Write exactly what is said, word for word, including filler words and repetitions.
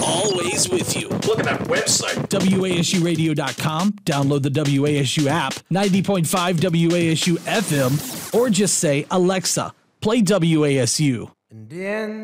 always with you. Look at that website. W A S U radio dot com. Download the W A S U app, ninety point five W A S U F M, or just say, Alexa, play W A S U. And in